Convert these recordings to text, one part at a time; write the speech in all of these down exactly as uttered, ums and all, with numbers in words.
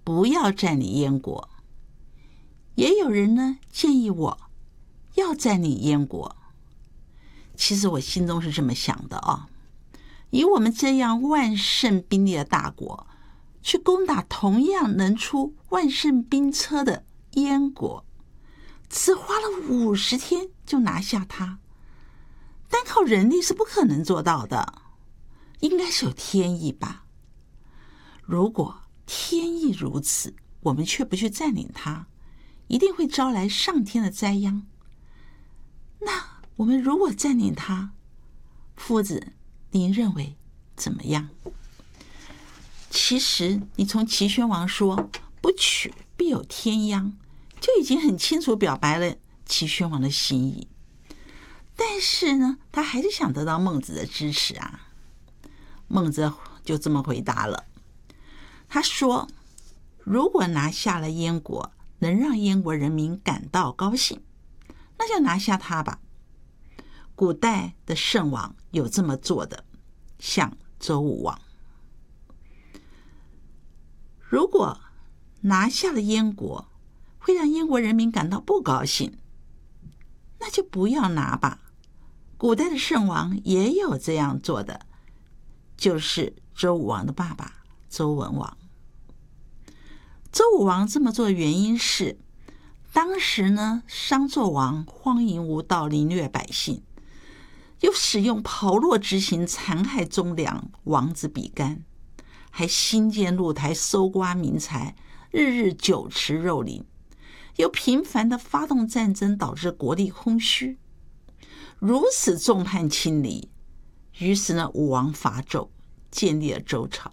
不要占领燕国。也有人呢建议我要占领燕国。其实我心中是这么想的啊，以我们这样万乘兵力的大国，去攻打同样能出万乘兵车的燕国，只花了五十天就拿下它，单靠人力是不可能做到的，应该是有天意吧。如果天意如此，我们却不去占领它，一定会招来上天的灾殃。那我们如果占领它，夫子您认为怎么样？其实你从齐宣王说不取必有天殃，就已经很清楚表白了齐宣王的心意。但是呢，他还是想得到孟子的支持啊。孟子就这么回答了，他说如果拿下了燕国，能让燕国人民感到高兴，那就拿下它吧。古代的圣王有这么做的，像周武王。如果拿下了燕国，会让燕国人民感到不高兴，那就不要拿吧。古代的圣王也有这样做的，就是周武王的爸爸周文王。周武王这么做的原因是，当时呢，商纣王荒淫无道，凌虐百姓，又使用炮烙之刑残害忠良王子比干，还兴建露台搜刮民财，日日酒池肉林，又频繁的发动战争，导致国力空虚。如此众叛亲离，于是呢，武王伐纣，建立了周朝。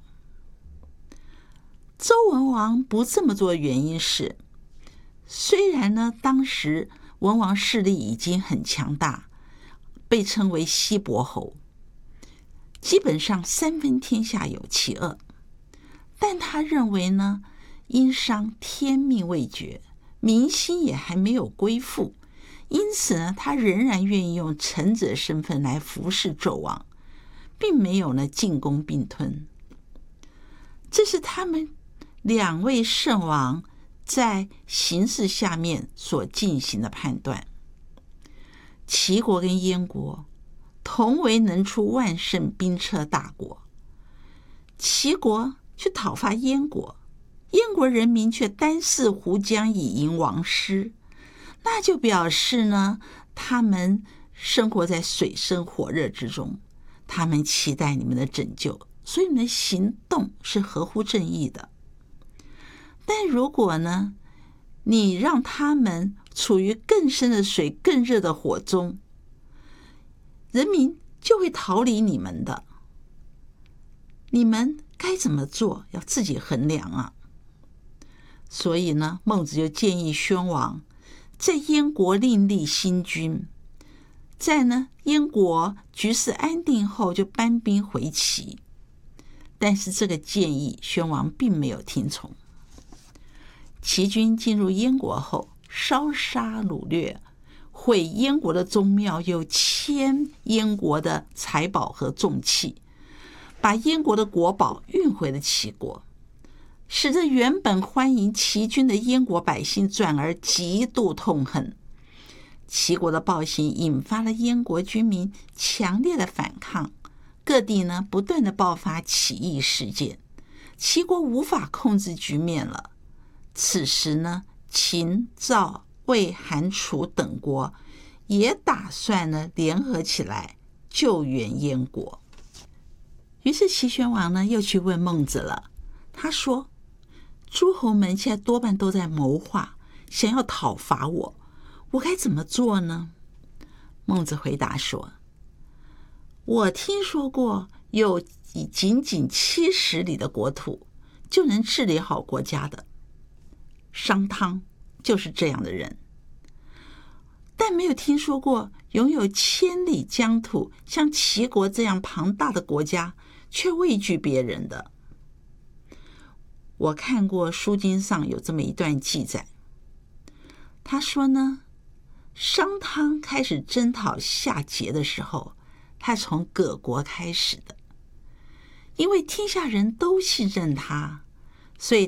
周文王不这么做的原因是，虽然呢，当时文王势力已经很强大，被称为西伯侯，基本上三分天下有其二，但他认为呢，殷商天命未绝，民心也还没有归附，因此呢，他仍然愿意用臣子的身份来服侍纣王，并没有呢进攻并吞。这是他们两位圣王在形势下面所进行的判断。齐国跟燕国同为能出万乘兵车大国，齐国去讨伐燕国，燕国人民却单视胡将以迎王师，那就表示呢，他们生活在水深火热之中，他们期待你们的拯救，所以你们的行动是合乎正义的。但如果呢，你让他们处于更深的水、更热的火中，人民就会逃离你们的。你们该怎么做，要自己衡量啊。所以呢，孟子就建议宣王在燕国另立新君，在呢燕国局势安定后就班兵回齐。但是这个建议宣王并没有听从。齐军进入燕国后，烧杀掳掠，毁燕国的宗庙，又迁燕国的财宝和重器，把燕国的国宝运回了齐国，使得原本欢迎齐军的燕国百姓转而极度痛恨。齐国的暴行引发了燕国军民强烈的反抗，各地呢不断的爆发起义事件，齐国无法控制局面了。此时呢，秦、赵、魏、韩、楚等国也打算呢联合起来救援燕国。于是齐宣王呢又去问孟子了，他说：诸侯们现在多半都在谋划，想要讨伐我，我该怎么做呢？孟子回答说：我听说过有以仅仅七十里的国土就能治理好国家的，商汤就是这样的人，但没有听说过拥有千里疆土像齐国这样庞大的国家却畏惧别人的。我看过书经上有这么一段记载，他说呢，商汤开始征讨夏桀的时候，他从葛国开始的，因为天下人都信任他，所以